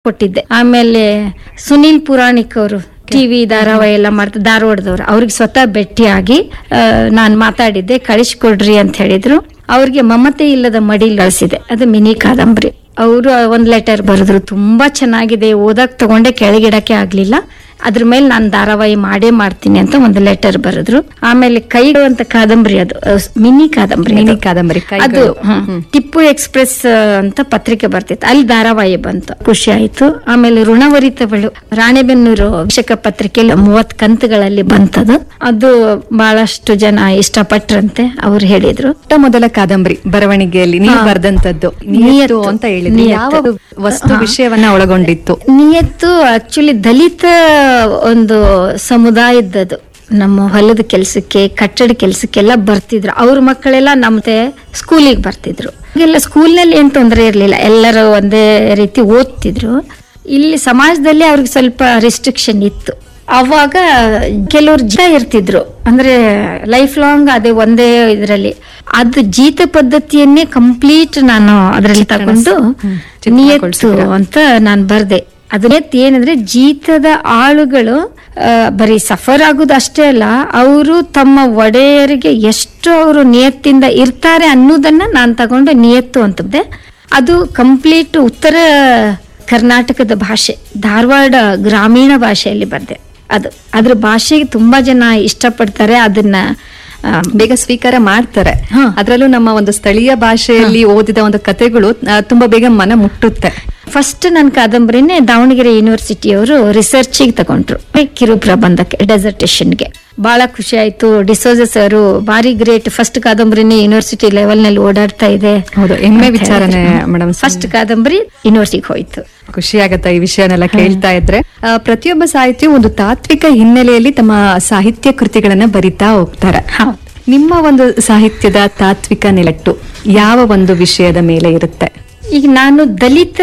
ಕೊಟ್ಟಿದ್ದೆ. ಆಮೇಲೆ ಸುನೀಲ್ ಪುರಾಣಿಕ್ ಅವರು ಟಿವಿ ಧಾರಾವಾಹಿ ಎಲ್ಲ ಮಾಡ್ತಾರೆ, ಧಾರವಾಡದವ್ರು. ಅವ್ರಿಗೆ ಸ್ವತಃ ಭೇಟಿಯಾಗಿ ನಾನು ಮಾತಾಡಿದ್ದೆ, ಕಳಿಸ್ಕೊಡ್ರಿ ಅಂತ ಹೇಳಿದ್ರು. ಅವ್ರಿಗೆ ಮಮತೆ ಇಲ್ಲದ ಮಡಿಲ್ ಕಳಿಸಿದೆ, ಅದು ಮಿನಿ ಕಾದಂಬರಿ. ಅವರು ಒಂದ್ ಲೆಟರ್ ಬರೆದ್ರು, ತುಂಬಾ ಚೆನ್ನಾಗಿದೆ, ಓದಕ್ ತಗೊಂಡೆ ಕೆಳಗಿಡಕ್ಕೆ ಆಗ್ಲಿಲ್ಲ, ಅದ್ರ ಮೇಲೆ ನಾನು ಧಾರಾವಾಹಿ ಮಾಡೇ ಮಾಡ್ತೀನಿ ಅಂತ ಒಂದು ಲೆಟರ್ ಬರೆದ್ರು. ಆಮೇಲೆ ಕೈಗಳು ಅಂತ ಕಾದಂಬರಿ, ಅದು ಮಿನಿ ಕಾದಂಬರಿ ಅದು ಟಿಪ್ಪು ಎಕ್ಸ್ಪ್ರೆಸ್ ಅಂತ ಪತ್ರಿಕೆ ಬರ್ತಿತ್ತು, ಅಲ್ಲಿ ಧಾರಾವಾಹಿ ಬಂತು, ಖುಷಿ ಆಯ್ತು. ಆಮೇಲೆ ಋಣವರಿತಗಳು ರಾಣೆಬೆನ್ನೂರು ಶಿಕ್ಷಕ ಪತ್ರಿಕೆಯಲ್ಲಿ 30 ಕಂತುಗಳಲ್ಲಿ ಬಂತದು. ಅದು ಬಹಳಷ್ಟು ಜನ ಇಷ್ಟಪಟ್ರಂತೆ, ಅವ್ರು ಹೇಳಿದ್ರು. ಮೊದಲ ಕಾದಂಬರಿ ಬರವಣಿಗೆಯಲ್ಲಿ ನೀವು ಬರೆದಂತದ್ದು ನಿಯತ್ತು ಅಂತ ಹೇಳಿದ್ರಿ. ಯಾವ ವಸ್ತು ವಿಷಯವನ್ನ ಒಳಗೊಂಡಿತ್ತು? ನಿಯತ್ತು ಆಕ್ಚುಲಿ ದಲಿತ ಒಂದು ಸಮುದಾಯದ್ದು. ನಮ್ಮ ಹೊಲದ ಕೆಲ್ಸಕ್ಕೆ, ಕಟ್ಟಡ ಕೆಲ್ಸಕ್ಕೆಲ್ಲ ಬರ್ತಿದ್ರು. ಅವ್ರ ಮಕ್ಕಳೆಲ್ಲ ನಮ್ಮತೆ ಸ್ಕೂಲಿಗೆ ಬರ್ತಿದ್ರು. ಎಲ್ಲ ಸ್ಕೂಲ್ನಲ್ಲಿ ಏನ್ ತೊಂದರೆ ಇರ್ಲಿಲ್ಲ, ಎಲ್ಲರೂ ಒಂದೇ ರೀತಿ ಓದ್ತಿದ್ರು. ಇಲ್ಲಿ ಸಮಾಜದಲ್ಲಿ ಅವ್ರಿಗೆ ಸ್ವಲ್ಪ ರೆಸ್ಟ್ರಿಕ್ಷನ್ ಇತ್ತು. ಅವಾಗ ಕೆಲವ್ರು ಜೀತ ಇರ್ತಿದ್ರು, ಅಂದ್ರೆ ಲೈಫ್ ಲಾಂಗ್ ಅದೇ ಒಂದೇ ಇದರಲ್ಲಿ. ಅದು ಜೀತ ಪದ್ಧತಿಯನ್ನೇ ಕಂಪ್ಲೀಟ್ ನಾನು ಅದರಲ್ಲಿ ತಗೊಂಡು ನಿಯತ್ತು ಅಂತ ನಾನು ಬರ್ದೆ. ಅದನ್ನೆತ್ ಏನಂದ್ರೆ, ಜೀತದ ಆಳುಗಳು ಬರೀ ಸಫರ್ ಆಗುದು ಅಷ್ಟೇ ಅಲ್ಲ, ಅವರು ತಮ್ಮ ಒಡೆಯರಿಗೆ ಎಷ್ಟು ಅವರು ನಿಯತ್ತಿಂದ ಇರ್ತಾರೆ ಅನ್ನೋದನ್ನ ನಾನು ತಗೊಂಡು ನಿಯತ್ತು ಅಂತದ್ದೆ. ಅದು ಕಂಪ್ಲೀಟ್ ಉತ್ತರ ಕರ್ನಾಟಕದ ಭಾಷೆ, ಧಾರವಾಡ ಗ್ರಾಮೀಣ ಭಾಷೆಯಲ್ಲಿ ಬರ್ದೆ. ಅದ್ರ ಭಾಷೆಗೆ ತುಂಬಾ ಜನ ಇಷ್ಟಪಡ್ತಾರೆ, ಅದನ್ನ ಬೇಗ ಸ್ವೀಕಾರ ಮಾಡ್ತಾರೆ. ಅದರಲ್ಲೂ ನಮ್ಮ ಒಂದು ಸ್ಥಳೀಯ ಭಾಷೆಯಲ್ಲಿ ಓದಿದ ಒಂದು ಕಥೆಗಳು ತುಂಬಾ ಬೇಗ ಮನ ಮುಟ್ಟುತ್ತೆ. ಫಸ್ಟ್ ನನ್ನ ಕಾದಂಬರಿನೇ ದಾವಣಗೆರೆ ಯೂನಿವರ್ಸಿಟಿಯವರು ರಿಸರ್ಚಿಗೆ ತಗೊಂಡ್ರು, ಕಿರು ಪ್ರಬಂಧಕ್ಕೆ, ಡೆಸರ್ಟೇಷನ್ಗೆ. ಬಹಳ ಖುಷಿ ಆಯ್ತು. ಡಿಸೋಜ ಸರ್ ಬಾರಿ ಗ್ರೇಟ್, ಫಸ್ಟ್ ಕಾದಂಬರಿನೇ ಯೂನಿವರ್ಸಿಟಿ ಲೆವೆಲ್ ನಲ್ಲಿ ಓಡಾಡ್ತಾ ಇದೆ. ಹೌದು, ಹೆಮ್ಮೆ ವಿಚಾರನೆ ಮೇಡಮ್. ಫಸ್ಟ್ ಕಾದಂಬರಿ ಯೂನಿವರ್ಸಿಟಿಗೆ ಹೋಯ್ತು. ಖುಷಿ ಆಗತ್ತ ಈ ವಿಷಯನೆಲ್ಲ ಕೇಳ್ತಾ ಇದ್ರೆ. ಪ್ರತಿಯೊಬ್ಬ ಸಾಹಿತಿಯು ಒಂದು ತಾತ್ವಿಕ ಹಿನ್ನೆಲೆಯಲ್ಲಿ ತಮ್ಮ ಸಾಹಿತ್ಯ ಕೃತಿಗಳನ್ನ ಬರಿತಾ ಹೋಗ್ತಾರೆ. ನಿಮ್ಮ ಒಂದು ಸಾಹಿತ್ಯದ ತಾತ್ವಿಕ ನಿಲಟ್ಟು ಯಾವ ಒಂದು ವಿಷಯದ ಮೇಲೆ ಇರುತ್ತೆ? ಈಗ ನಾನು ದಲಿತ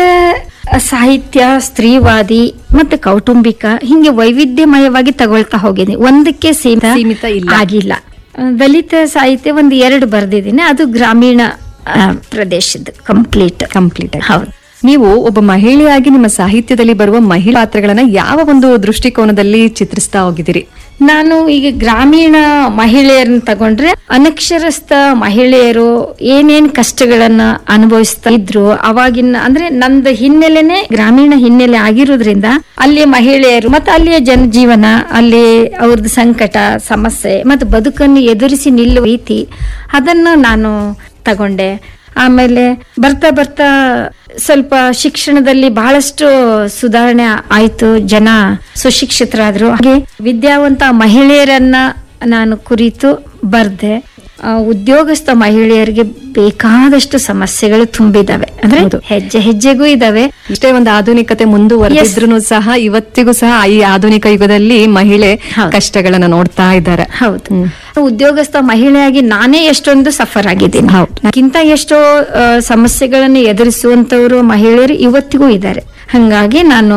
ಸಾಹಿತ್ಯ, ಸ್ತ್ರೀವಾದಿ ಮತ್ತೆ ಕೌಟುಂಬಿಕ, ಹಿಂಗೆ ವೈವಿಧ್ಯಮಯವಾಗಿ ತಗೊಳ್ತಾ ಹೋಗಿದ್ದೀನಿ. ಒಂದಕ್ಕೆ ಸೀಮಿತ ಆಗಿಲ್ಲ. ದಲಿತ ಸಾಹಿತ್ಯ 2 ಬರ್ದಿದ್ದೀನಿ, ಅದು ಗ್ರಾಮೀಣ ಪ್ರದೇಶದ ಕಂಪ್ಲೀಟ್. ಹೌದು. ನೀವು ಒಬ್ಬ ಮಹಿಳೆಯಾಗಿ ನಿಮ್ಮ ಸಾಹಿತ್ಯದಲ್ಲಿ ಬರುವ ಮಹಿಳಾ ಪಾತ್ರಗಳನ್ನ ಯಾವ ಒಂದು ದೃಷ್ಟಿಕೋನದಲ್ಲಿ ಚಿತ್ರಿಸ್ತಾ ಹೋಗಿದ್ದೀರಿ? ನಾನು ಈಗ ಗ್ರಾಮೀಣ ಮಹಿಳೆಯರನ್ನ ತಗೊಂಡ್ರೆ, ಅನಕ್ಷರಸ್ಥ ಮಹಿಳೆಯರು ಏನೇನ್ ಕಷ್ಟಗಳನ್ನ ಅನುಭವಿಸ್ತಾ ಇದ್ರು ಅವಾಗಿನ, ಅಂದ್ರೆ ನಂದು ಹಿನ್ನೆಲೆನೆ ಗ್ರಾಮೀಣ ಹಿನ್ನೆಲೆ ಆಗಿರೋದ್ರಿಂದ ಅಲ್ಲಿ ಮಹಿಳೆಯರು ಮತ್ತೆ ಅಲ್ಲಿಯ ಜನಜೀವನ, ಅಲ್ಲಿ ಅವ್ರದ್ದು ಸಂಕಟ, ಸಮಸ್ಯೆ ಮತ್ತು ಬದುಕನ್ನು ಎದುರಿಸಿ ನಿಲ್ಲುವ ರೀತಿ, ಅದನ್ನು ನಾನು ತಗೊಂಡೆ. ಆಮೇಲೆ ಬರ್ತಾ ಬರ್ತಾ ಸ್ವಲ್ಪ ಶಿಕ್ಷಣದಲ್ಲಿ ಬಹಳಷ್ಟು ಸುಧಾರಣೆ ಆಯ್ತು, ಜನ ಸುಶಿಕ್ಷಿತರಾದ್ರು. ಹಾಗೆ ವಿದ್ಯಾವಂತ ಮಹಿಳೆಯರನ್ನ ನಾನು ಕುರಿತು ಬರ್ದೆ. ಉದ್ಯೋಗಸ್ಥ ಮಹಿಳೆಯರಿಗೆ ಬೇಕಾದಷ್ಟು ಸಮಸ್ಯೆಗಳು ತುಂಬಿದಾವೆ, ಅಂದ್ರೆ ಹೆಜ್ಜೆ ಹೆಜ್ಜೆಗೂ ಇದಾವೆ. ಇಷ್ಟೇ ಒಂದು ಆಧುನಿಕತೆ ಮುಂದುವರೆದಿದ್ರು ಸಹ ಇವತ್ತಿಗೂ ಸಹ ಈ ಆಧುನಿಕ ಯುಗದಲ್ಲಿ ಮಹಿಳೆ ಕಷ್ಟಗಳನ್ನ ನೋಡ್ತಾ ಇದ್ದಾರೆ. ಹೌದು, ಉದ್ಯೋಗಸ್ಥ ಮಹಿಳೆಯಾಗಿ ನಾನೇ ಎಷ್ಟೊಂದು ಸಫರ್ ಆಗಿದ್ದೀನಿ. ಅದಕ್ಕಿಂತ ಎಷ್ಟೋ ಸಮಸ್ಯೆಗಳನ್ನು ಎದುರಿಸುವಂತವರು ಮಹಿಳೆಯರು ಇವತ್ತಿಗೂ ಇದ್ದಾರೆ. ಹಂಗಾಗಿ ನಾನು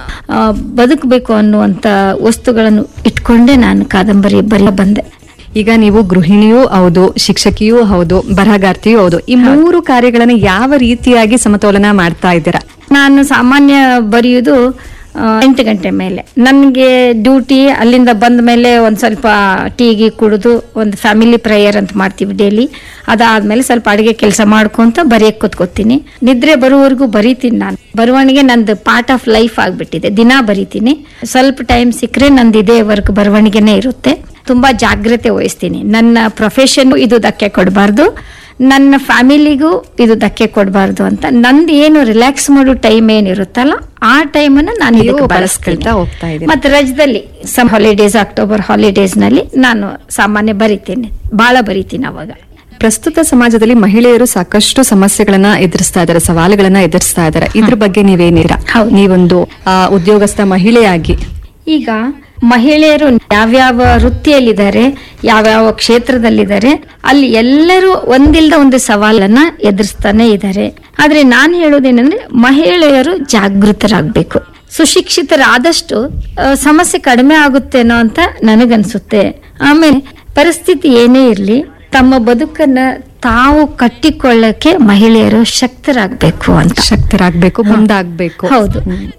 ಬದುಕಬೇಕು ಅನ್ನುವಂತ ವಸ್ತುಗಳನ್ನು ಇಟ್ಕೊಂಡೆ ನಾನು ಕಾದಂಬರಿ ಬಂದೆ. ಈಗ ನೀವು ಗೃಹಿಣಿಯೂ ಹೌದು, ಶಿಕ್ಷಕಿಯೂ ಹೌದು, ಬರಹಗಾರ್ತಿಯೂ ಹೌದು. ಈ 3 ಕಾರ್ಯಗಳನ್ನ ಯಾವ ರೀತಿಯಾಗಿ ಸಮತೋಲನ ಮಾಡ್ತಾ ಇದ್ದೀರಾ? ನಾನು ಸಾಮಾನ್ಯ ಬರೆಯುವುದು 8 ಗಂಟೆ ಮೇಲೆ. ನನಗೆ ಡ್ಯೂಟಿ, ಅಲ್ಲಿಂದ ಬಂದ ಮೇಲೆ ಒಂದ್ ಸ್ವಲ್ಪ ಟೀಗಿ ಕುಡಿದು ಒಂದು ಫ್ಯಾಮಿಲಿ ಪ್ರೇಯರ್ ಅಂತ ಮಾಡ್ತೀವಿ ಡೈಲಿ. ಅದಾದ್ಮೇಲೆ ಸ್ವಲ್ಪ ಅಡಿಗೆ ಕೆಲಸ ಮಾಡ್ಕೊಂತ ಬರೆಯಕ್ ಕೂತ್ಕೋತೀನಿ. ನಿದ್ರೆ ಬರುವವರೆಗೂ ಬರೀತೀನಿ. ನಾನು ಬರವಣಿಗೆ ನಂದು ಪಾರ್ಟ್ ಆಫ್ ಲೈಫ್ ಆಗ್ಬಿಟ್ಟಿದೆ, ದಿನ ಬರೀತೀನಿ. ಸ್ವಲ್ಪ ಟೈಮ್ ಸಿಕ್ಕರೆ ನಂದು ಇದೇ ವರ್ಕ್ ಬರವಣಿಗೆನೇ ಇರುತ್ತೆ. ತುಂಬಾ ಜಾಗ್ರತೆ ವಹಿಸ್ತೀನಿ. ನನ್ನ ಪ್ರೊಫೆಷನ್ ಇದು ಧಕ್ಕೆ ಕೊಡಬಾರ್ದು, ನನ್ನ ಫ್ಯಾಮಿಲಿಗೂ ಇದು ಧಕ್ಕೆ ಕೊಡಬಾರ್ದು ಅಂತ. ನಂದು ಏನು ರಿಲ್ಯಾಕ್ಸ್ ಮಾಡೋ ಟೈಮ್ ಏನಿರುತ್ತಲ್ಲ, ಆ ಟೈಮ್ ಅನ್ನ ನಾನು ಬಳಸ್ಕೊಳ್ತಾ ಹೋಗ್ತಾ ಇದ್ದೀನಿ. ಮತ್ತೆ ರಜದಲ್ಲಿ ಸಮ್ ಹಾಲಿಡೇಸ್, ಅಕ್ಟೋಬರ್ ಹಾಲಿಡೇಸ್ ನಲ್ಲಿ ನಾನು ಸಾಮಾನ್ಯ ಬರೀತೀನಿ, ಬಹಳ ಬರೀತೀನಿ. ಅವಾಗ ಪ್ರಸ್ತುತ ಸಮಾಜದಲ್ಲಿ ಮಹಿಳೆಯರು ಸಾಕಷ್ಟು ಸಮಸ್ಯೆಗಳನ್ನ ಎದುರಿಸ್ತಾ ಇದ್ದಾರೆ, ಸವಾಲುಗಳನ್ನ ಎದುರಿಸ್ತಾ ಇದ್ದಾರೆ. ಇದ್ರ ಬಗ್ಗೆ ನೀವೇನಿರ? ನೀವೊಂದು ಉದ್ಯೋಗಸ್ಥ ಮಹಿಳೆಯಾಗಿ ಈಗ ಮಹಿಳೆಯರು ಯಾವ್ಯಾವ ವೃತ್ತಿಯಲ್ಲಿದ್ದಾರೆ, ಯಾವ್ಯಾವ ಕ್ಷೇತ್ರದಲ್ಲಿದ್ದಾರೆ, ಅಲ್ಲಿ ಎಲ್ಲರೂ ಒಂದಿಲ್ದ ಒಂದು ಸವಾಲನ್ನ ಎದುರಿಸ್ತಾನೆ ಇದ್ದಾರೆ. ಆದ್ರೆ ನಾನು ಹೇಳೋದೇನಂದ್ರೆ, ಮಹಿಳೆಯರು ಜಾಗೃತರಾಗಬೇಕು. ಸುಶಿಕ್ಷಿತರಾದಷ್ಟು ಸಮಸ್ಯೆ ಕಡಿಮೆ ಆಗುತ್ತೇನೋ ಅಂತ ನನಗನ್ಸುತ್ತೆ. ಆಮೇಲೆ ಪರಿಸ್ಥಿತಿ ಏನೇ ಇರ್ಲಿ, ತಮ್ಮ ಬದುಕನ್ನ ತಾವು ಕಟ್ಟಿಕೊಳ್ಳಕ್ಕೆ ಮಹಿಳೆಯರು ಶಕ್ತರಾಗಬೇಕು ಅಂತ. ಶಕ್ತರಾಗ್ಬೇಕು, ಮುಂದಾಗ್ಬೇಕು. ಹೌದು.